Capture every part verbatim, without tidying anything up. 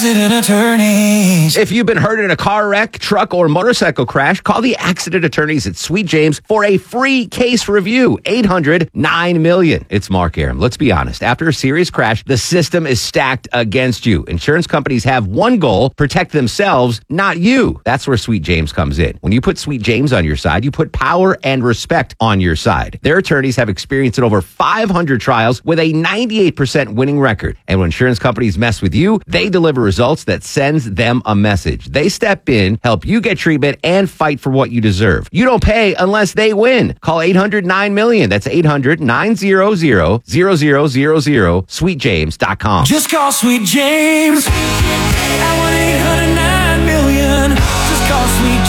accident attorneys. If you've been hurt in a car wreck, truck, or motorcycle crash, call the accident attorneys at Sweet James for a free case review. eight hundred nine million. It's Mark Aram. Let's be honest. After a serious crash, the system is stacked against you. Insurance companies have one goal: protect themselves, not you. That's where Sweet James comes in. When you put Sweet James on your side, you put power and respect on your side. Their attorneys have experience in over five hundred trials with a ninety-eight percent winning record. And when insurance companies mess with you, they deliver results that sends them a message. They step in, help you get treatment, and fight for what you deserve. You don't pay unless they win. Call eight hundred nine million. That's eight hundred nine hundred zero zero zero zero. sweet james dot com. Just call Sweet James at one eight hundred nine million. Just call Sweet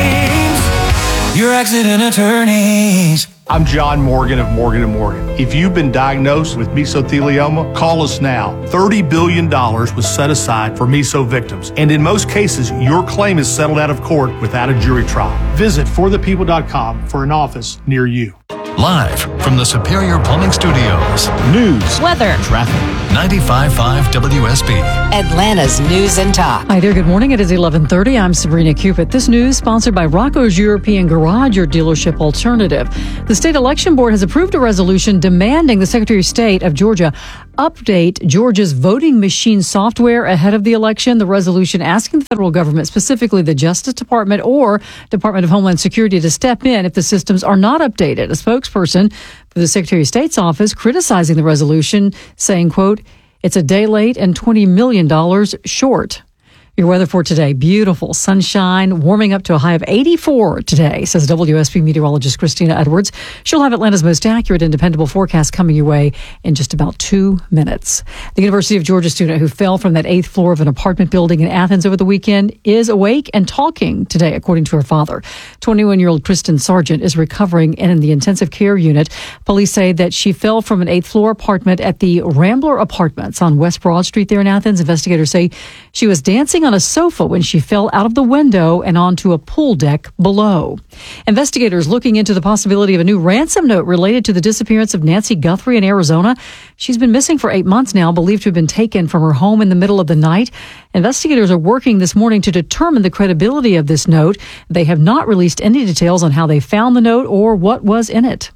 James, your accident attorneys. I'm John Morgan of Morgan and Morgan. If you've been diagnosed with mesothelioma, call us now. thirty billion dollars was set aside for meso victims. And in most cases, your claim is settled out of court without a jury trial. Visit for the people dot com for an office near you. Live from the Superior Plumbing Studios. News, weather, traffic. ninety-five point five W S B. Atlanta's News and Talk. Hi there. Good morning. It is eleven thirty. I'm Sabrina Cupid. This news sponsored by Rocco's European Garage, your dealership alternative. The state election board has approved a resolution demanding the Secretary of State of Georgia update Georgia's voting machine software ahead of the election. The resolution asking the federal government, specifically the Justice Department or Department of Homeland Security, to step in if the systems are not updated. A spokesperson for the Secretary of State's office criticizing the resolution, saying, quote, "It's a day late and twenty million dollars short." Your weather for today: beautiful sunshine, warming up to a high of eighty-four today, says W S B meteorologist Christina Edwards. She'll have Atlanta's most accurate and dependable forecast coming your way in just about two minutes. The University of Georgia student who fell from that eighth floor of an apartment building in Athens over the weekend is awake and talking today, according to her father. twenty-one-year-old Kristen Sargent is recovering in the intensive care unit. Police say that she fell from an eighth floor apartment at the Rambler Apartments on West Broad Street there in Athens. Investigators say she was dancing on a sofa when she fell out of the window and onto a pool deck below. Investigators looking into the possibility of a new ransom note related to the disappearance of Nancy Guthrie in Arizona. She's been missing for eight months now, believed to have been taken from her home in the middle of the night. Investigators are working this morning to determine the credibility of this note. They have not released any details on how they found the note or what was in it.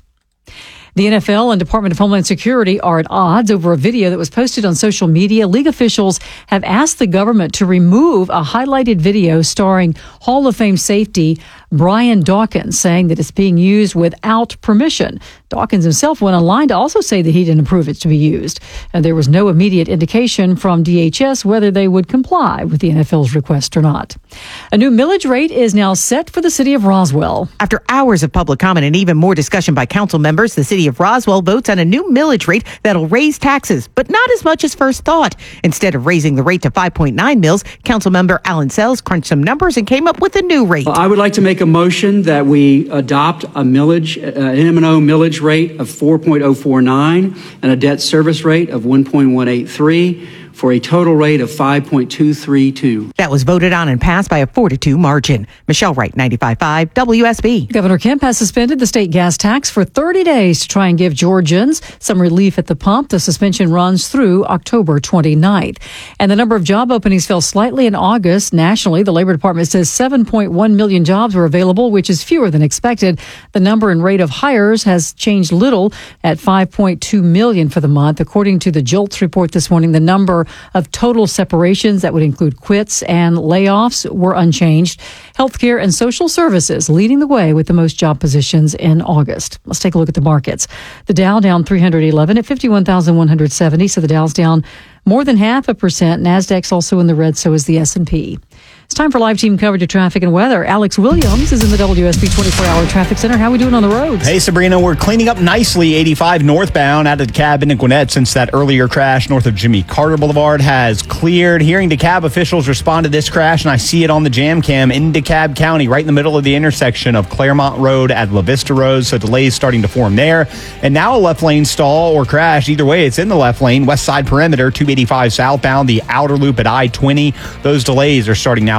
The N F L and Department of Homeland Security are at odds over a video that was posted on social media. League officials have asked the government to remove a highlighted video starring Hall of Fame safety Brian Dawkins, saying that it's being used without permission. Dawkins himself went online to also say that he didn't approve it to be used. And there was no immediate indication from D H S whether they would comply with the N F L's request or not. A new millage rate is now set for the city of Roswell. After hours of public comment and even more discussion by council members, the city of Roswell votes on a new millage rate that'll raise taxes, but not as much as first thought. Instead of raising the rate to five point nine mils, council member Alan Sells crunched some numbers and came up with a new rate. I would like to make a motion that we adopt a millage, uh, an M and O millage rate of four point oh four nine and a debt service rate of one point one eight three for a total rate of five point two three two. That was voted on and passed by a four to two margin. Michelle Wright, ninety-five point five W S B. Governor Kemp has suspended the state gas tax for thirty days to try and give Georgians some relief at the pump. The suspension runs through October twenty-ninth. And the number of job openings fell slightly in August. Nationally, the Labor Department says seven point one million jobs were available, which is fewer than expected. The number and rate of hires has changed little at five point two million for the month. According to the JOLTS report this morning, the number of total separations, that would include quits and layoffs, were unchanged. Healthcare and social services leading the way with the most job positions in August. Let's take a look at the markets. The Dow down three hundred eleven at fifty-one thousand one hundred seventy. So the Dow's down more than half a percent. NASDAQ's also in the red, so is the S and P. It's time for live team coverage of traffic and weather. Alex Williams is in the W S B twenty-four hour traffic center. How are we doing on the roads? Hey, Sabrina, we're cleaning up nicely. eighty-five northbound out of DeKalb into Gwinnett since that earlier crash north of Jimmy Carter Boulevard has cleared. Hearing DeKalb officials respond to this crash, and I see it on the jam cam in DeKalb County, right in the middle of the intersection of Claremont Road at La Vista Road. So delays starting to form there. And now a left lane stall or crash. Either way, it's in the left lane. West side perimeter, two eighty-five southbound, the outer loop at I twenty. Those delays are starting now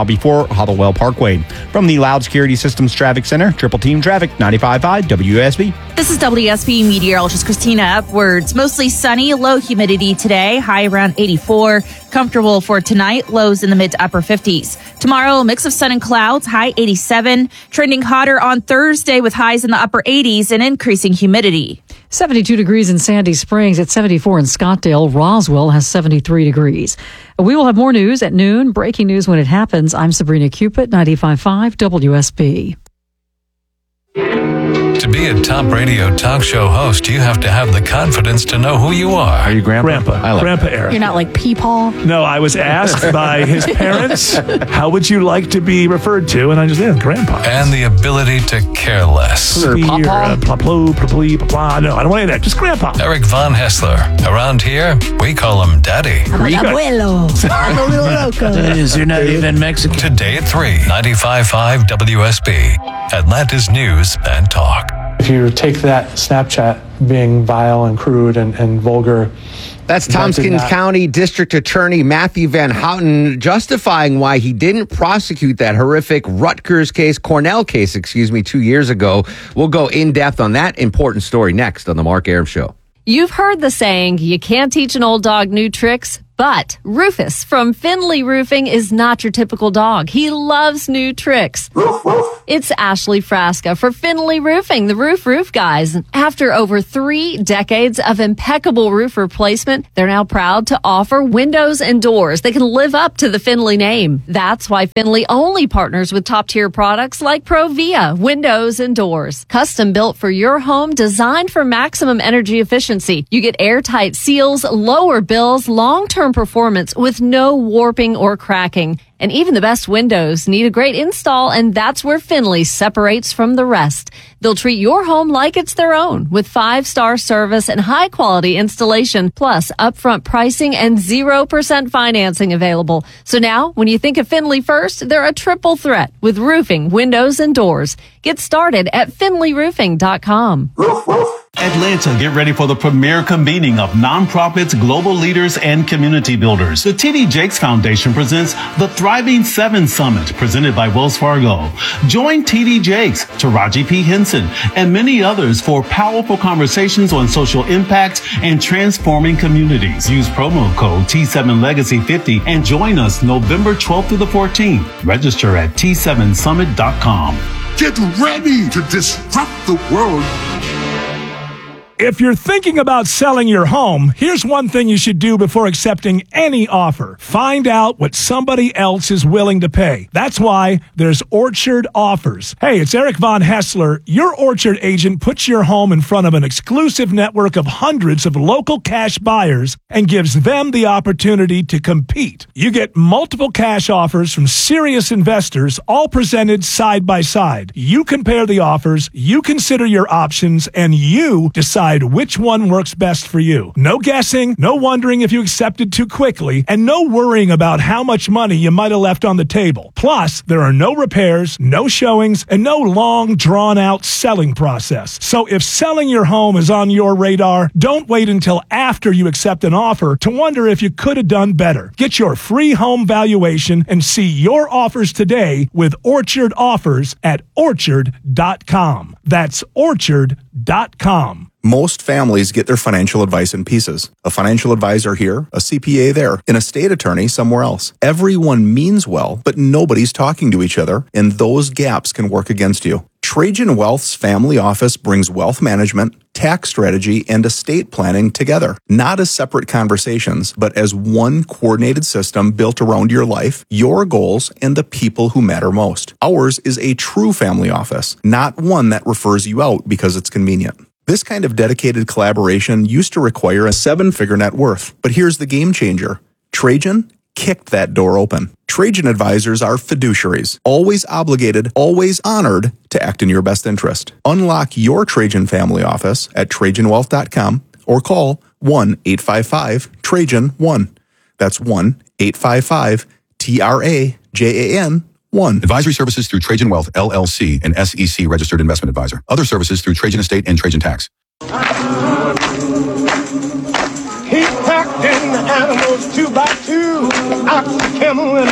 now before Hollowell Parkway. From the Loud Security Systems Traffic Center, Triple Team Traffic, ninety-five point five W S B. This is W S B meteorologist Christina Upwards. Mostly sunny, low humidity today, high around eighty-four. Comfortable for tonight, lows in the mid to upper fifties. Tomorrow, a mix of sun and clouds, high eighty-seven. Trending hotter on Thursday with highs in the upper eighties and increasing humidity. seventy-two degrees in Sandy Springs, at seventy-four in Scottsdale. Roswell has seventy-three degrees. We will have more news at noon. Breaking news when it happens. I'm Sabrina Cupid, ninety-five point five W S B. To be a top radio talk show host, you have to have the confidence to know who you are. Are you Grandpa? Grandpa. I like Grandpa that. Eric. You're not like Peepaw? No, I was asked by his parents, how would you like to be referred to? And I just said, Grandpa. And the ability to care less. Be your, uh, pla-plo, pla-plee, pla-pla. No, I don't want any of that. Just Grandpa. Eric Von Hessler. Around here, we call him Daddy. Abuelo. Is you're not even Mexican. Today at three, ninety-five point five W S B. Atlanta's News and Talk. If you take that Snapchat being vile and crude and, and vulgar. That's that did Tompkins not- County District Attorney Matthew Van Houten justifying why he didn't prosecute that horrific Rutgers case, Cornell case, excuse me, two years ago. We'll go in depth on that important story next on the Mark Arum Show. You've heard the saying, you can't teach an old dog new tricks. But Rufus from Finley Roofing is not your typical dog. He loves new tricks. It's Ashley Frasca for Finley Roofing, the roof roof guys. After over three decades of impeccable roof replacement, they're now proud to offer windows and doors that can live up to the Finley name. That's why Finley only partners with top-tier products like Provia windows and doors. Custom built for your home, designed for maximum energy efficiency. You get airtight seals, lower bills, long-term performance with no warping or cracking. And even the best windows need a great install, and that's where Finley separates from the rest. They'll treat your home like it's their own with five-star service and high-quality installation, plus upfront pricing and zero percent financing available. So now, when you think of Finley first, they're a triple threat with roofing, windows, and doors. Get started at finley roofing dot com. Atlanta, get ready for the premier convening of nonprofits, global leaders, and community builders. The T D Jakes Foundation presents the Thriving Seven Summit, presented by Wells Fargo. Join T D Jakes, Taraji P. Henson, and many others for powerful conversations on social impact and transforming communities. Use promo code T seven Legacy fifty and join us November twelfth through the fourteenth. Register at T seven summit dot com. Get ready to disrupt the world. If you're thinking about selling your home, here's one thing you should do before accepting any offer. Find out what somebody else is willing to pay. That's why there's Orchard Offers. Hey, it's Eric Von Hessler. Your Orchard agent puts your home in front of an exclusive network of hundreds of local cash buyers and gives them the opportunity to compete. You get multiple cash offers from serious investors, all presented side by side. You compare the offers, you consider your options, and you decide which one works best for you. No guessing, no wondering if you accepted too quickly, and no worrying about how much money you might have left on the table. Plus, there are no repairs, no showings, and no long, drawn-out selling process. So if selling your home is on your radar, don't wait until after you accept an offer to wonder if you could have done better. Get your free home valuation and see your offers today with Orchard Offers at orchard dot com. That's orchard dot com. Most families get their financial advice in pieces. A financial advisor here, a C P A there, an estate attorney somewhere else. Everyone means well, but nobody's talking to each other, and those gaps can work against you. Trajan Wealth's family office brings wealth management, tax strategy, and estate planning together, not as separate conversations, but as one coordinated system built around your life, your goals, and the people who matter most. Ours is a true family office, not one that refers you out because it's convenient. This kind of dedicated collaboration used to require a seven-figure net worth, but here's the game changer. Trajan kicked that door open. Trajan advisors are fiduciaries, always obligated, always honored to act in your best interest. Unlock your Trajan family office at trajan wealth dot com or call one eight five five Trajan one. That's one eight five five T R A J A N one. Advisory services through Trajan Wealth, L L C, an S E C registered investment advisor. Other services through Trajan Estate and Trajan Tax. He packed in the animals two by two, ox, a camel, and a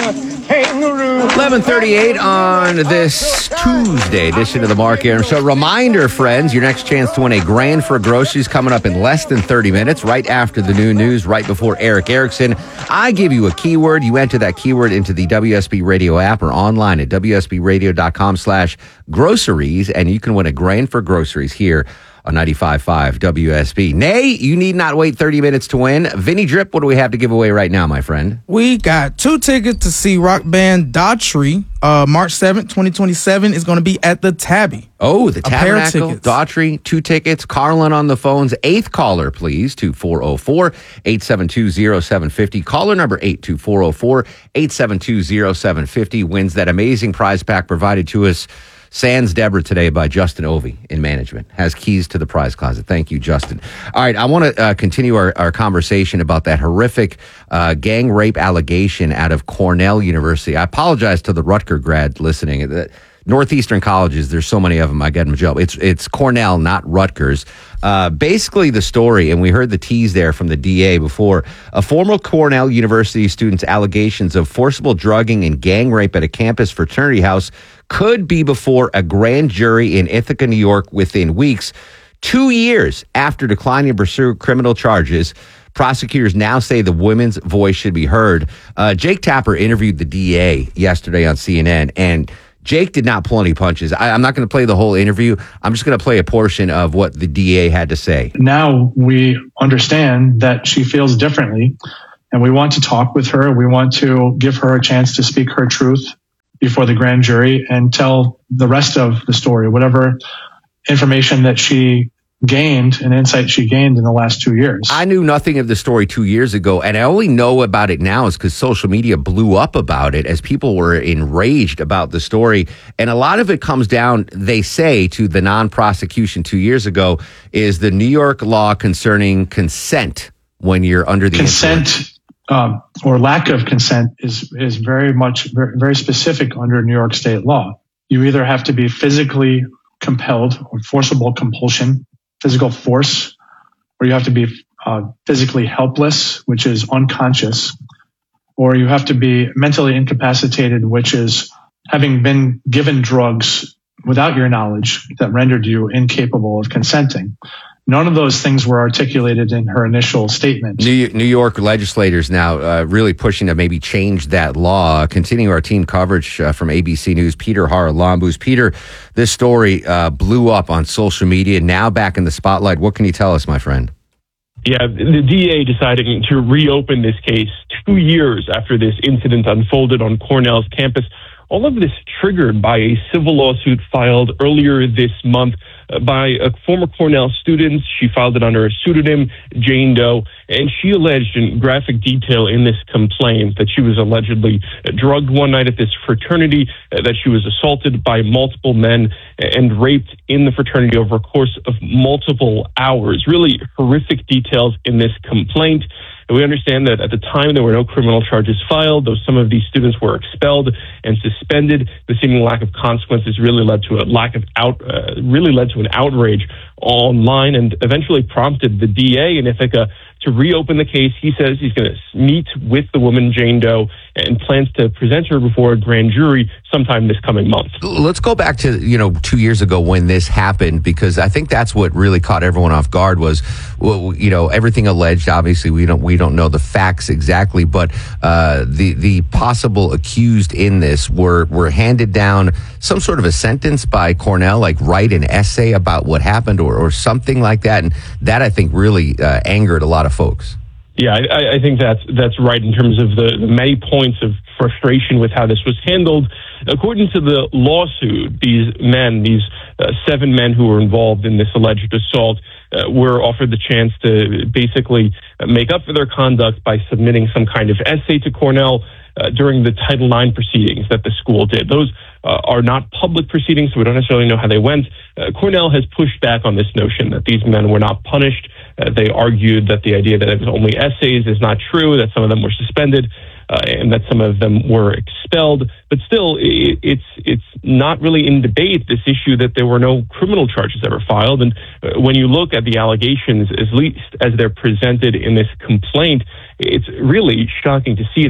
kangaroo. eleven thirty-eight on this Tuesday edition of the Mark Arum Show. Reminder, friends, your next chance to win a grand for groceries coming up in less than thirty minutes, right after the new news, right before Eric Erickson. I give you a keyword. You enter that keyword into the W S B Radio app or online at W S B radio dot com slash groceries, and you can win a grand for groceries here on ninety-five point five W S B. Nay, you need not wait thirty minutes to win. Vinny Drip, what do we have to give away right now, my friend? We got two tickets to see rock band Daughtry. Uh, March seventh, twenty twenty-seven is going to be at the Tabby. Oh, the A pair of Tabernacle, tickets. Daughtry, two tickets. Carlin on the phones. Eighth caller, please, to four oh four, eight seven two, oh seven five oh. Caller number eight two four oh four, eight seven two, oh seven five oh wins that amazing prize pack provided to us sans Deborah today by Justin Ovey in management. Has keys to the prize closet. Thank you, Justin. All right, I want to uh, continue our, our conversation about that horrific uh, gang rape allegation out of Cornell University. I apologize to the Rutger grad listening. The Northeastern colleges, there's so many of them, I get them a job. It's, it's Cornell, not Rutgers. Uh, basically, the story, and we heard the tease there from the D A before, a former Cornell University student's allegations of forcible drugging and gang rape at a campus fraternity house could be before a grand jury in Ithaca, New York within weeks. Two years after declining to pursue criminal charges, prosecutors now say the women's voice should be heard. Uh, Jake Tapper interviewed the D A yesterday on C N N, and Jake did not pull any punches. I, I'm not going to play the whole interview. I'm just going to play a portion of what the D A had to say. Now we understand that she feels differently, and we want to talk with her. We want to give her a chance to speak her truth before the grand jury and tell the rest of the story, whatever information that she gained and insight she gained in the last two years. I knew nothing of the story two years ago, and I only know about it now is because social media blew up about it as people were enraged about the story. And a lot of it comes down, they say, to the non-prosecution two years ago is the New York law concerning consent when you're under the consent. influence. Um, or lack of consent is is very much very, very specific under New York state law. You either have to be physically compelled or forcible compulsion, physical force, or you have to be uh, physically helpless, which is unconscious, or you have to be mentally incapacitated, which is having been given drugs without your knowledge that rendered you incapable of consenting. None of those things were articulated in her initial statement. New, New York legislators now uh, really pushing to maybe change that law. Continuing our team coverage uh, from A B C News, Peter Haralambous. Peter, this story uh, blew up on social media. Now back in the spotlight. What can you tell us, my friend? Yeah, the D A deciding to reopen this case two years after this incident unfolded on Cornell's campus. All of this triggered by a civil lawsuit filed earlier this month by a former Cornell student. She filed it under a pseudonym, Jane Doe, and she alleged in graphic detail in this complaint that she was allegedly drugged one night at this fraternity, that she was assaulted by multiple men and raped in the fraternity over a course of multiple hours. Really horrific details in this complaint. And we understand that at the time there were no criminal charges filed, though some of these students were expelled and suspended. The seeming lack of consequences really led to a lack of out, uh, really led to an outrage online and eventually prompted the D A in Ithaca to reopen the case. He says he's going to meet with the woman, Jane Doe, and plans to present her before a grand jury sometime this coming month. Let's go back to, you know, two years ago when this happened, because I think that's what really caught everyone off guard was, well, you know, everything alleged. Obviously, we don't we don't know the facts exactly, but uh, the the possible accused in this were were handed down some sort of a sentence by Cornell, like write an essay about what happened or, or something like that. And that, I think, really uh, angered a lot of folks. Yeah, I, I think that's that's right in terms of the, the many points of frustration with how this was handled. According to the lawsuit, these men, these uh, seven men who were involved in this alleged assault, uh, were offered the chance to basically make up for their conduct by submitting some kind of essay to Cornell uh, during the Title nine proceedings that the school did. Those uh, are not public proceedings, so we don't necessarily know how they went. Uh, Cornell has pushed back on this notion that these men were not punished. Uh, they argued that the idea that it was only essays is not true, that some of them were suspended, uh, and that some of them were expelled. But still, it, it's it's not really in debate, this issue that there were no criminal charges ever filed. And uh, when you look at the allegations, at least as they're presented in this complaint, it's really shocking to see that.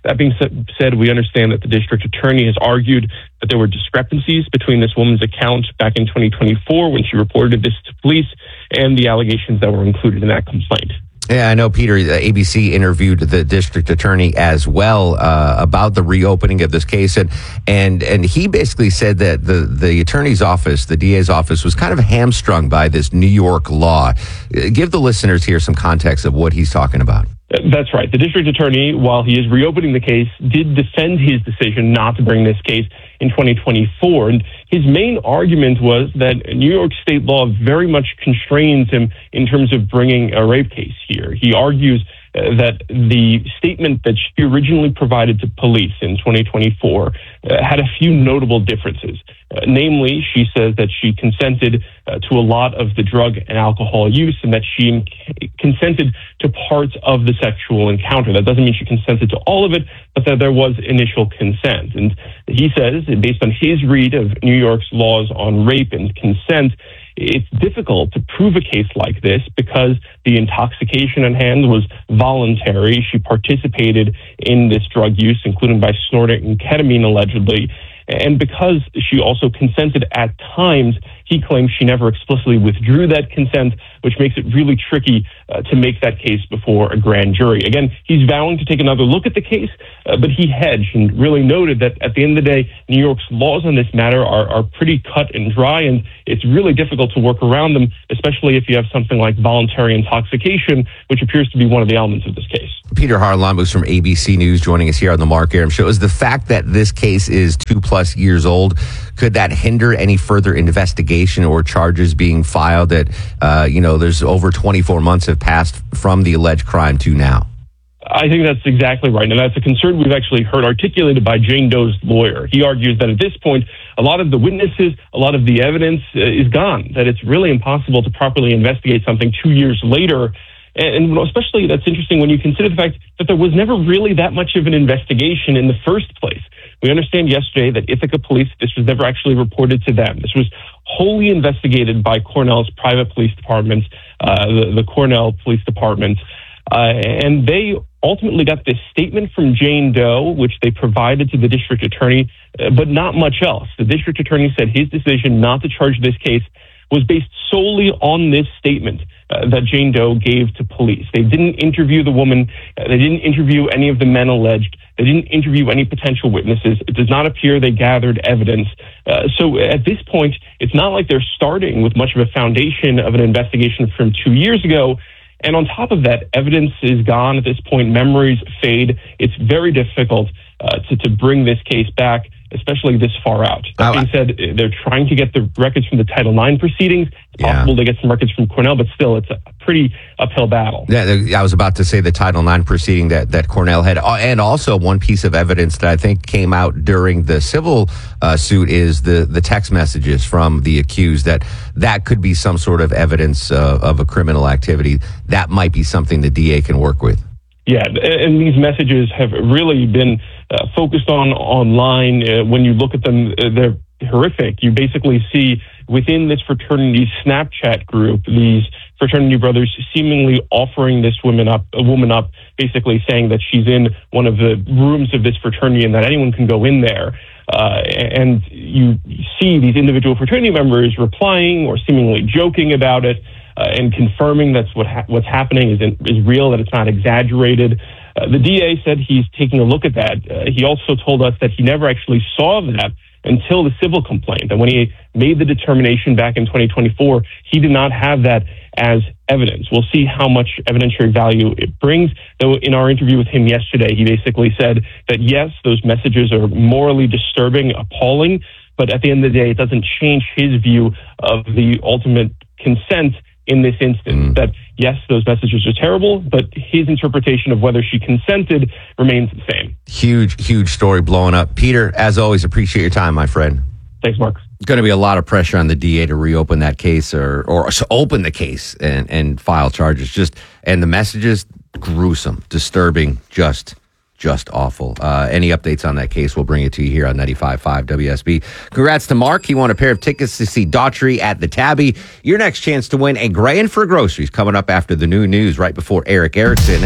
That being said, we understand that the district attorney has argued that there were discrepancies between this woman's account back in twenty twenty-four when she reported this to police and the allegations that were included in that complaint. Yeah, I know, Peter, the A B C interviewed the district attorney as well uh, about the reopening of this case. And, and and he basically said that the, the attorney's office, the D A's office, was kind of hamstrung by this New York law. Give the listeners here some context of what he's talking about. That's right. The district attorney, while he is reopening the case, did defend his decision not to bring this case in twenty twenty-four. And his main argument was that New York state law very much constrains him in terms of bringing a rape case here. He argues uh, that the statement that she originally provided to police in twenty twenty-four uh, had a few notable differences. Uh, namely, she says that she consented uh, to a lot of the drug and alcohol use and that she in- consented to parts of the sexual encounter. That doesn't mean she consented to all of it, but that there was initial consent. And he says, based on his read of New York's laws on rape and consent, it's difficult to prove a case like this because the intoxication at hand was voluntary. She participated in this drug use, including by snorting ketamine allegedly. And because she also consented at times, he claims she never explicitly withdrew that consent, which makes it really tricky uh, to make that case before a grand jury. Again, he's vowing to take another look at the case, uh, but he hedged and really noted that at the end of the day, New York's laws on this matter are, are pretty cut and dry, and it's really difficult to work around them, especially if you have something like voluntary intoxication, which appears to be one of the elements of this case. Peter Haralambos from A B C News joining us here on the Mark Arum Show. Is the fact that this case is two plus years old, could that hinder any further investigation or charges being filed that, uh, you know, there's over twenty-four months have passed from the alleged crime to now? I think that's exactly right. And that's a concern we've actually heard articulated by Jane Doe's lawyer. He argues that at this point, a lot of the witnesses, a lot of the evidence uh, is gone, that it's really impossible to properly investigate something two years later. And especially that's interesting when you consider the fact that there was never really that much of an investigation in the first place. We understand yesterday that Ithaca Police, this was never actually reported to them. This was wholly investigated by Cornell's private police department, uh, the, the Cornell Police Department. Uh, and they ultimately got this statement from Jane Doe, which they provided to the district attorney, uh, but not much else. The district attorney said his decision not to charge this case was based solely on this statement uh, that Jane Doe gave to police. They didn't interview the woman. Uh, they didn't interview any of the men alleged. They didn't interview any potential witnesses. It does not appear they gathered evidence. Uh, so at this point, it's not like they're starting with much of a foundation of an investigation from two years ago. And on top of that, evidence is gone at this point. Memories fade. It's very difficult uh, to, to bring this case back, especially this far out. That being said, they're trying to get the records from the Title nine proceedings. It's Yeah. possible they get some records from Cornell, but still, it's a pretty uphill battle. Yeah, I was about to say the Title nine proceeding that, that Cornell had. Uh, And also one piece of evidence that I think came out during the civil uh, suit is the, the text messages from the accused, that that could be some sort of evidence uh, of a criminal activity. That might be something the D A can work with. Yeah, and these messages have really been uh, focused on online. Uh, when you look at them, uh, they're horrific. You basically see within this fraternity Snapchat group, these fraternity brothers seemingly offering this woman up, a woman up, basically saying that she's in one of the rooms of this fraternity and that anyone can go in there. Uh, and you see these individual fraternity members replying or seemingly joking about it. Uh, and confirming that's what ha- what's happening is is real, that it's not exaggerated. Uh, the D A said he's taking a look at that. Uh, he also told us that he never actually saw that until the civil complaint. And when he made the determination back in twenty twenty-four, he did not have that as evidence. We'll see how much evidentiary value it brings. Though in our interview with him yesterday, he basically said that yes, those messages are morally disturbing, appalling, but at the end of the day, it doesn't change his view of the ultimate consent in this instance. Mm. That yes, those messages are terrible, but his interpretation of whether she consented remains the same. Huge, huge story blowing up. Peter, as always, appreciate your time, my friend. Thanks, Mark. It's going to be a lot of pressure on the D A to reopen that case or or open the case and, and file charges. Just and the messages, gruesome, disturbing, just just awful. Uh, any updates on that case, we'll bring it to you here on ninety-five point five W S B. Congrats to Mark. He won a pair of tickets to see Daughtry at the Tabby. Your next chance to win a grand for groceries coming up after the new news right before Eric Erickson.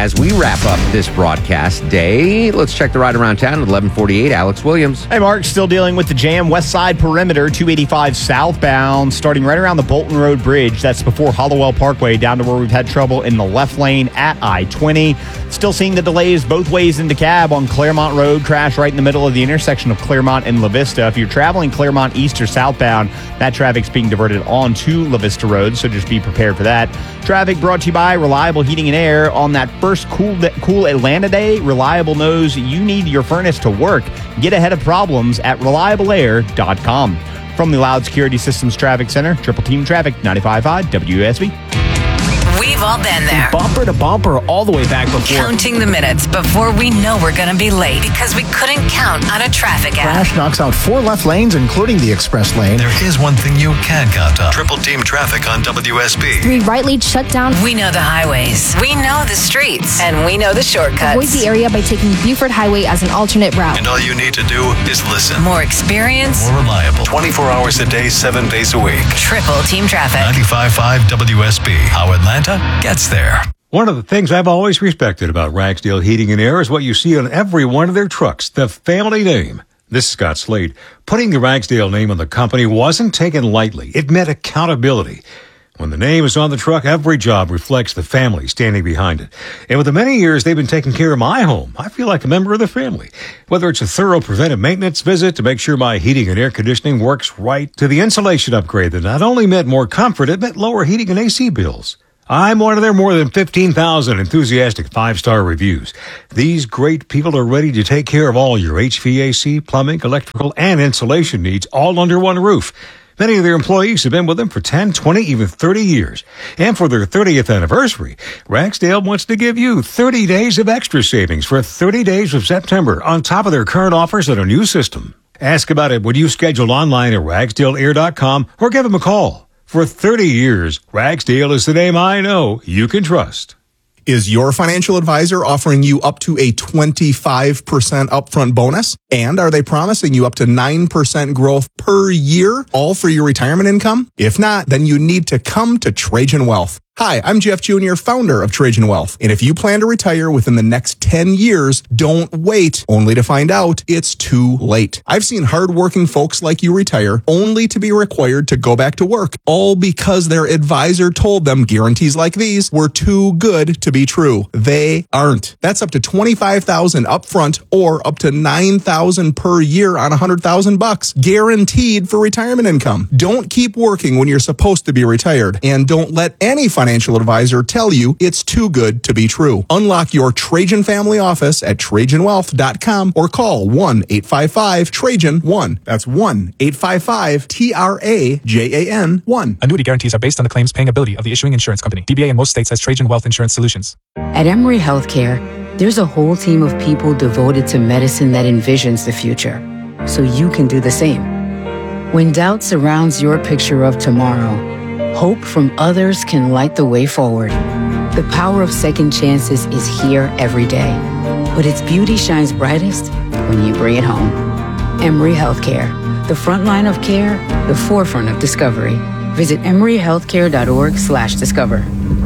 As we wrap up this broadcast day, let's check the ride around town at eleven forty-eight. Alex Williams. Hey, Mark, still dealing with the jam. West Side Perimeter, two eighty-five southbound, starting right around the Bolton Road Bridge. That's before Hollowell Parkway, down to where we've had trouble in the left lane at I twenty. Still seeing the delays both ways into Cab on Claremont Road. Crash right in the middle of the intersection of Claremont and La Vista. If you're traveling Claremont east or southbound, that traffic's being diverted onto La Vista Road, so just be prepared for that. Traffic brought to you by Reliable Heating and Air. On that first cool, cool Atlanta day, Reliable knows you need your furnace to work. Get ahead of problems at reliable air dot com. From the Loud Security Systems Traffic Center, Triple Team Traffic, ninety-five point five W S B. We've all been there. Bumper to bumper all the way back before. Counting the minutes before we know we're going to be late because we couldn't count on a traffic app. Crash knocks out four left lanes, including the express lane. There is one thing you can count on. Triple Team Traffic on W S B. Three right lanes shut down. We know the highways. We know the streets. And we know the shortcuts. Avoid the area by taking Buford Highway as an alternate route. And all you need to do is listen. More experience. More reliable. twenty-four hours a day, seven days a week. Triple Team Traffic. ninety-five point five W S B. How Atlanta gets there. One of the things I've always respected about Ragsdale Heating and Air is what you see on every one of their trucks, the family name. This is Scott Slade. Putting the Ragsdale name on the company wasn't taken lightly. It meant accountability. When the name is on the truck, every job reflects the family standing behind it. And with the many years they've been taking care of my home, I feel like a member of the family. Whether it's a thorough preventive maintenance visit to make sure my heating and air conditioning works right, to the insulation upgrade that not only meant more comfort, it meant lower heating and A C bills. I'm one of their more than fifteen thousand enthusiastic five-star reviews. These great people are ready to take care of all your H V A C, plumbing, electrical, and insulation needs all under one roof. Many of their employees have been with them for ten, twenty, even thirty years. And for their thirtieth anniversary, Ragsdale wants to give you thirty days of extra savings for thirty days of September on top of their current offers on a new system. Ask about it when you schedule online at ragsdale air dot com or give them a call. For thirty years, Ragsdale is the name I know you can trust. Is your financial advisor offering you up to a twenty-five percent upfront bonus? And are they promising you up to nine percent growth per year, all for your retirement income? If not, then you need to come to Trajan Wealth. Hi, I'm Jeff Junior, founder of Trajan Wealth. And if you plan to retire within the next ten years, don't wait only to find out it's too late. I've seen hardworking folks like you retire only to be required to go back to work, all because their advisor told them guarantees like these were too good to be true. They aren't. That's up to twenty-five thousand dollars upfront or up to nine thousand dollars per year on one hundred thousand bucks, guaranteed for retirement income. Don't keep working when you're supposed to be retired, and don't let any financial advisor tell you it's too good to be true. Unlock your Trajan family office at trajan wealth dot com or call one eight five five Trajan one. That's one eight five five T R A J A N one. Annuity guarantees are based on the claims paying ability of the issuing insurance company. D B A in most states has Trajan Wealth Insurance Solutions. At Emory Healthcare, there's a whole team of people devoted to medicine that envisions the future, so you can do the same. When doubt surrounds your picture of tomorrow, hope from others can light the way forward. The power of second chances is here every day, but its beauty shines brightest when you bring it home. Emory Healthcare, the front line of care, the forefront of discovery. Visit emory healthcare dot org slash discover.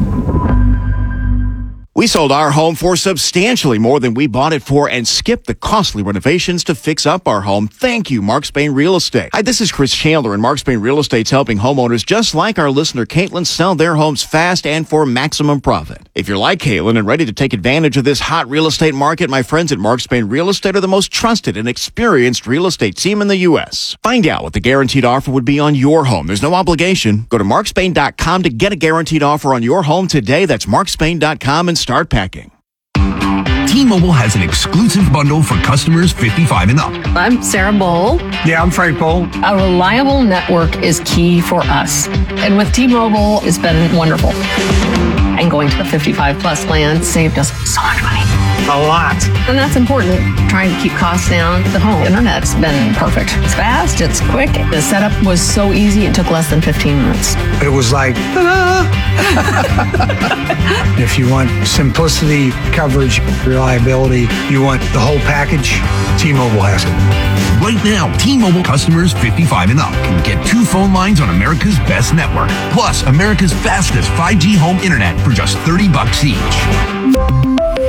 We sold our home for substantially more than we bought it for and skipped the costly renovations to fix up our home. Thank you, Mark Spain Real Estate. Hi, this is Chris Chandler, and Mark Spain Real Estate's helping homeowners just like our listener Caitlin sell their homes fast and for maximum profit. If you're like Caitlin and ready to take advantage of this hot real estate market, my friends at Mark Spain Real Estate are the most trusted and experienced real estate team in the U S. Find out what the guaranteed offer would be on your home. There's no obligation. Go to mark spain dot com to get a guaranteed offer on your home today. That's mark spain dot com and start packing. T-Mobile has an exclusive bundle for customers fifty-five and up. I'm Sarah Bowl. Yeah, I'm Frank Bowl. A reliable network is key for us. And with T-Mobile, it's been wonderful. And going to the fifty-five plus plan saved us so much money. A lot. And that's important. Trying to keep costs down. The home internet's been perfect. It's fast, it's quick. The setup was so easy, it took less than fifteen minutes. It was like, ta-da! If you want simplicity, coverage, reliability, you want the whole package, T-Mobile has it. Right now, T-Mobile customers fifty-five and up can get two phone lines on America's best network, plus America's fastest five G home internet for just thirty bucks each.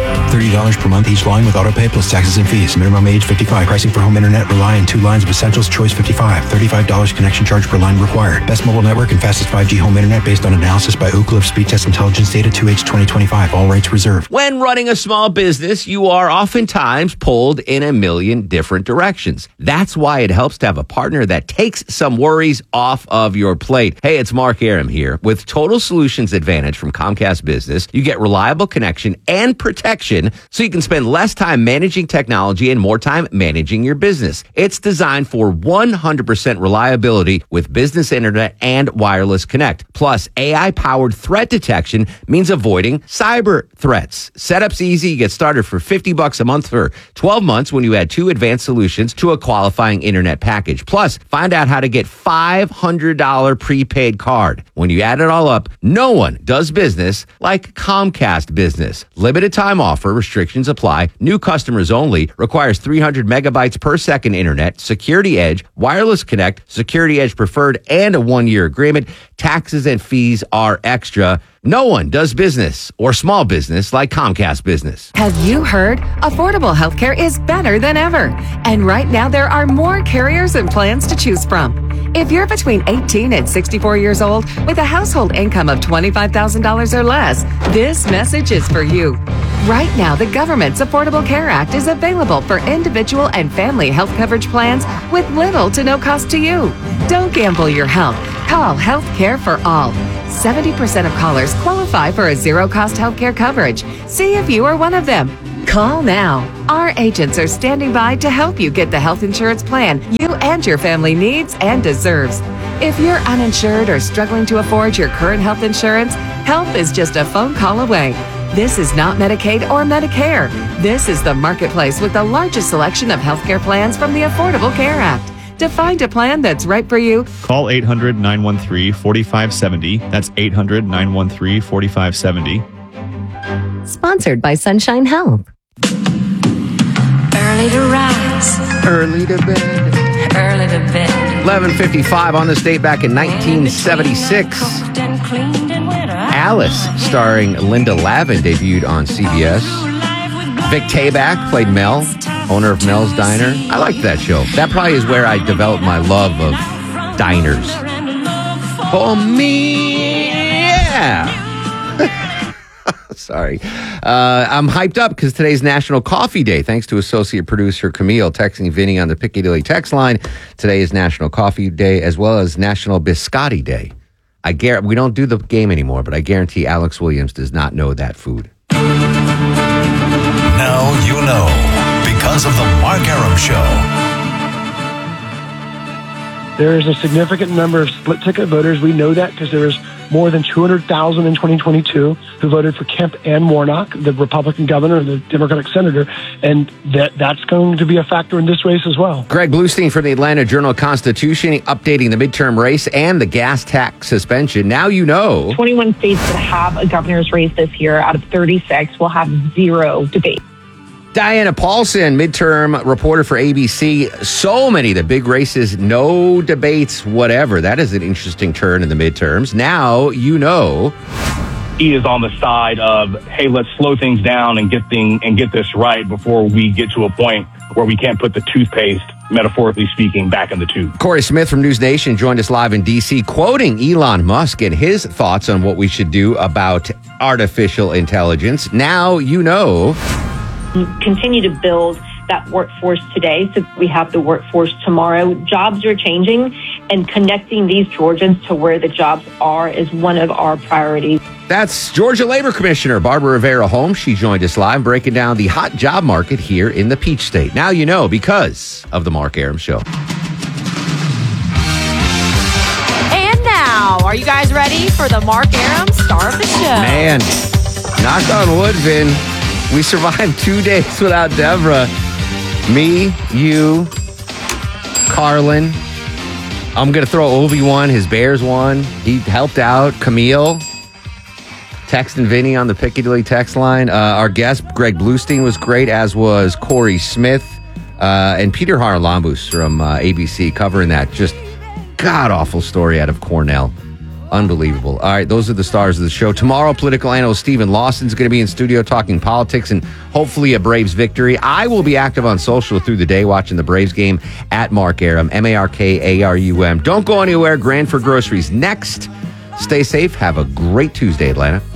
thirty dollars per month each line with autopay plus taxes and fees. Minimum age fifty-five. Pricing for home internet rely on two lines of Essentials Choice fifty-five. thirty-five dollars connection charge per line required. Best mobile network and fastest five G home internet based on analysis by Ookla of Speed Test Intelligence Data two H twenty twenty-five. All rates reserved. When running a small business, you are oftentimes pulled in a million different directions. That's why it helps to have a partner that takes some worries off of your plate. Hey, it's Mark Aram here. With Total Solutions Advantage from Comcast Business, you get reliable connection and protection so you can spend less time managing technology and more time managing your business. It's designed for one hundred percent reliability with business internet and wireless connect. Plus, A I-powered threat detection means avoiding cyber threats. Setup's easy. You get started for fifty bucks a month for twelve months when you add two advanced solutions to a qualifying internet package. Plus, find out how to get five hundred dollars prepaid card. When you add it all up, no one does business like Comcast Business. Limited time offer, restrictions apply, new customers only, requires three hundred megabytes per second internet, Security Edge, wireless connect, Security Edge preferred, and a one-year agreement. Taxes and fees are extra. No one does business or small business like Comcast Business. Have you heard? Affordable healthcare is better than ever. And right now there are more carriers and plans to choose from. If you're between eighteen and sixty-four years old with a household income of twenty-five thousand dollars or less, this message is for you. Right now, the government's Affordable Care Act is available for individual and family health coverage plans with little to no cost to you. Don't gamble your health. Call Health Care for All. seventy percent of callers qualify for a zero-cost healthcare coverage. See if you are one of them. Call now. Our agents are standing by to help you get the health insurance plan you and your family needs and deserves. If you're uninsured or struggling to afford your current health insurance, help is just a phone call away. This is not Medicaid or Medicare. This is the marketplace with the largest selection of healthcare plans from the Affordable Care Act. To find a plan that's right for you, call eight hundred, nine one three, four five seven zero. That's eight hundred, nine one three, four five seven zero. Sponsored by Sunshine Health. Early to rise, early to bed, early to bed. eleven fifty-five on this date back in nineteen seventy-six. Alice, starring Linda Lavin, debuted on C B S. Vic Tayback played Mel, owner of Mel's Diner. I liked that show. That probably is where I developed my love of diners. For me, yeah. Sorry. Uh, I'm hyped up because today's National Coffee Day. Thanks to associate producer Camille texting Vinny on the Piccadilly text line. Today is National Coffee Day as well as National Biscotti Day. I guarantee we don't do the game anymore, but I guarantee Alex Williams does not know that food. Now you know because of the Mark Aram Show. There is a significant number of split ticket voters. We know that because there was more than two hundred thousand in twenty twenty-two who voted for Kemp and Warnock, the Republican governor and the Democratic senator, and that that's going to be a factor in this race as well. Greg Bluestein from the Atlanta Journal-Constitution updating the midterm race and the gas tax suspension. Now you know. twenty-one states that have a governor's race this year out of thirty-six will have zero debate. Diana Paulson, midterm reporter for A B C. So many the big races, no debates, whatever. That is an interesting turn in the midterms. Now you know. He is on the side of, hey, let's slow things down and get thing and get this right before we get to a point where we can't put the toothpaste, metaphorically speaking, back in the tube. Corey Smith from News Nation joined us live in D C, quoting Elon Musk and his thoughts on what we should do about artificial intelligence. Now you know. Continue to build that workforce today so we have the workforce tomorrow. Jobs are changing, and connecting these Georgians to where the jobs are is one of our priorities. That's Georgia Labor Commissioner Barbara Rivera Holmes. She joined us live, breaking down the hot job market here in the Peach State. Now you know because of the Mark Aram Show. And now, are you guys ready for the Mark Aram star of the show? Man, knock on wood, Vin. We survived two days without Deborah. Me, you, Carlin. I'm going to throw Ovi one. His Bears won. He helped out. Camille. Text and Vinny on the Piccadilly text line. Uh, our guest, Greg Bluestein, was great, as was Corey Smith. Uh, and Peter Haralambous from uh, A B C covering that just god-awful story out of Cornell. Unbelievable. All right, those are the stars of the show. Tomorrow, political analyst Stephen Lawson's going to be in studio talking politics and hopefully a Braves victory. I will be active on social through the day watching the Braves game at Mark Arum, M A R K A R U M. Don't go anywhere. Grand for groceries next. Stay safe. Have a great Tuesday, Atlanta.